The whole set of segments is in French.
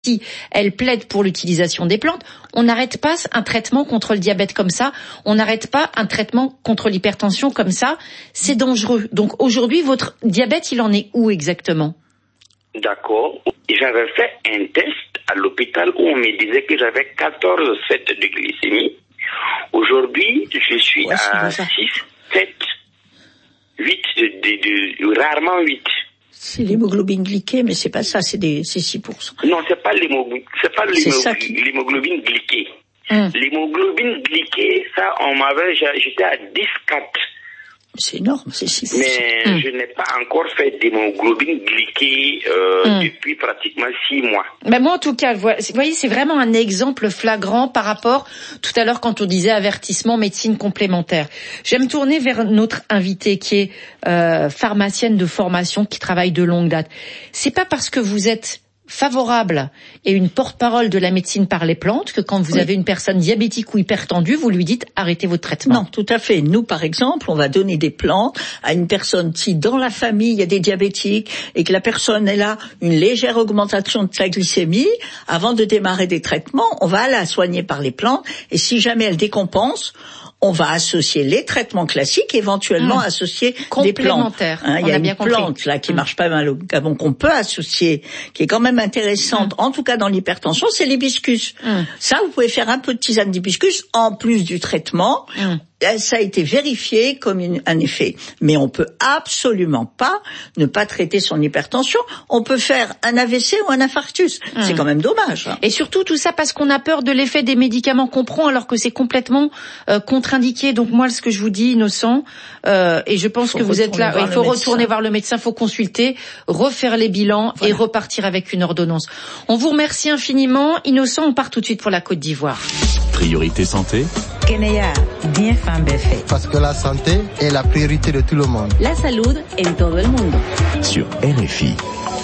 si elle plaide pour l'utilisation des plantes, on n'arrête pas un traitement contre le diabète comme ça, on n'arrête pas un traitement contre l'hypertension comme ça, c'est dangereux. Donc aujourd'hui, votre diabète, il en est où exactement ? D'accord. J'avais fait un test à l'hôpital où on me disait que j'avais 14,7 de glycémie. Aujourd'hui, je suis à 6, 7, 8, rarement 8. C'est l'hémoglobine glyquée, mais c'est pas ça, c'est 6%. Non, c'est pas l'hémoglobine glyquée. L'hémoglobine glyquée, ça, j'étais à 10,4. C'est énorme, c'est 6%. Mais je n'ai pas encore fait d'hémoglobine glyquée depuis pratiquement 6 mois. Ben moi, en tout cas, vous voyez, c'est vraiment un exemple flagrant par rapport, tout à l'heure, quand on disait avertissement médecine complémentaire. Je vais me tourner vers notre invitée qui est pharmacienne de formation, qui travaille de longue date. C'est pas parce que vous êtes favorable et une porte-parole de la médecine par les plantes que quand vous avez une personne diabétique ou hypertendue, vous lui dites arrêtez votre traitement. Non, tout à fait. Nous, par exemple, on va donner des plantes à une personne si dans la famille il y a des diabétiques et que la personne elle a une légère augmentation de sa glycémie, avant de démarrer des traitements, on va la soigner par les plantes et si jamais elle décompense, on va associer les traitements classiques, éventuellement associer des plantes. Il y a une plante là qui marche pas mal au Gabon qu'on peut associer, qui est quand même intéressante, en tout cas dans l'hypertension, c'est l'hibiscus. Ça, vous pouvez faire un peu de tisane d'hibiscus en plus du traitement. Ça a été vérifié comme un effet. Mais on peut absolument pas ne pas traiter son hypertension. On peut faire un AVC ou un infarctus. C'est quand même dommage. Et surtout tout ça parce qu'on a peur de l'effet des médicaments qu'on prend alors que c'est complètement contre-indiqué. Donc moi, ce que je vous dis, Innocent, et je pense que vous êtes là, il faut retourner voir le médecin, il faut consulter, refaire les bilans et repartir avec une ordonnance. On vous remercie infiniment. Innocent, on part tout de suite pour la Côte d'Ivoire. Priorité santé. Kenya, bien fan BF. Parce que la santé est la priorité de tout le monde. La salud en todo el mundo. Sur RFI.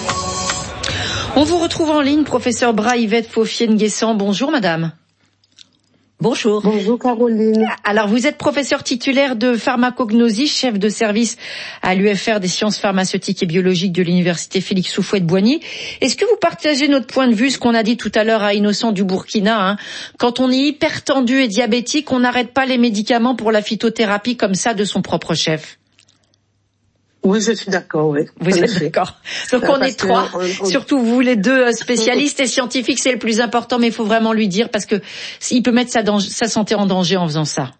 On vous retrouve en ligne, professeur Bras-Yvette Faufier-Nguessan. Bonjour madame. Bonjour. Bonjour Caroline. Alors vous êtes professeur titulaire de pharmacognosie, chef de service à l'UFR des sciences pharmaceutiques et biologiques de l'université Félix Houphouët-Boigny. Est-ce que vous partagez notre point de vue, ce qu'on a dit tout à l'heure à Innocent du Burkina, quand on est hypertendu et diabétique, on n'arrête pas les médicaments pour la phytothérapie comme ça de son propre chef? Oui, je suis d'accord, oui. Vous êtes d'accord. Donc on est trois, surtout vous les deux spécialistes et scientifiques, c'est le plus important, mais il faut vraiment lui dire parce que il peut mettre sa santé en danger en faisant ça.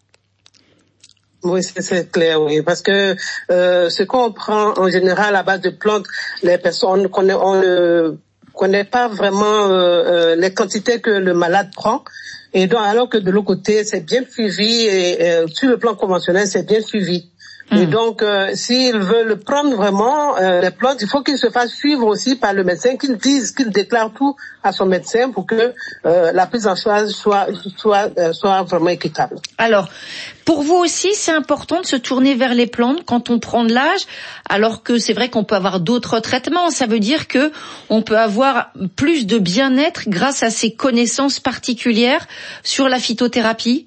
Oui, c'est clair, oui, parce que ce qu'on prend en général à base de plantes, les personnes on ne connaît pas vraiment les quantités que le malade prend. Et donc, alors que de l'autre côté, c'est bien suivi et sur le plan conventionnel, c'est bien suivi. Et donc, s'il veut le prendre vraiment, les plantes, il faut qu'il se fasse suivre aussi par le médecin, qu'il déclare tout à son médecin pour que la prise en charge soit vraiment équitable. Alors, pour vous aussi, c'est important de se tourner vers les plantes quand on prend de l'âge, alors que c'est vrai qu'on peut avoir d'autres traitements. Ça veut dire que on peut avoir plus de bien-être grâce à ces connaissances particulières sur la phytothérapie.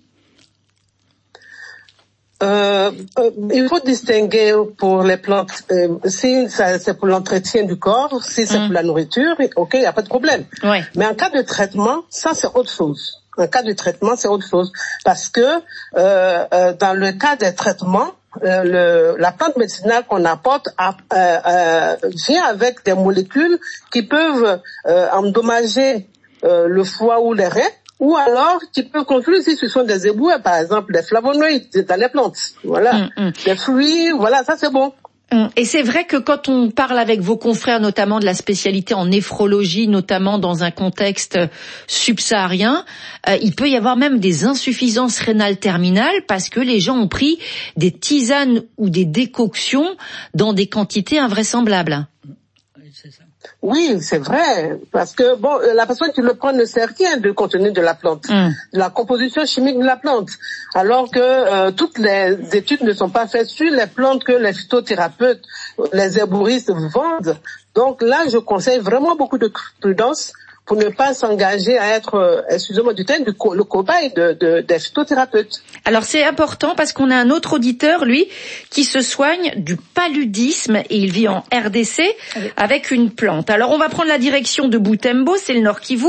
Il faut distinguer pour les plantes, si c'est pour l'entretien du corps, si c'est pour la nourriture, ok, il n'y a pas de problème. Ouais. Mais en cas de traitement, ça c'est autre chose. En cas de traitement, c'est autre chose. Parce que dans le cas des traitements, la plante médicinale qu'on apporte vient avec des molécules qui peuvent endommager le foie ou les reins. Ou alors, tu peux conclure si ce sont des éboueurs, par exemple, des flavonoïdes dans les plantes. Voilà. Des fruits, voilà, ça c'est bon. Et c'est vrai que quand on parle avec vos confrères, notamment de la spécialité en néphrologie, notamment dans un contexte subsaharien, il peut y avoir même des insuffisances rénales terminales parce que les gens ont pris des tisanes ou des décoctions dans des quantités invraisemblables. Oui, c'est vrai, parce que bon, la personne qui le prend ne sait rien du contenu de la plante, de la composition chimique de la plante, alors que toutes les études ne sont pas faites sur les plantes que les phytothérapeutes, les herbouristes vendent. Donc là, je conseille vraiment beaucoup de prudence pour ne pas s'engager à être, excusez-moi du terme, le cobaye des phytothérapeutes. Alors c'est important parce qu'on a un autre auditeur, lui, qui se soigne du paludisme et il vit en RDC avec une plante. Alors on va prendre la direction de Boutembo, c'est le Nord Kivu.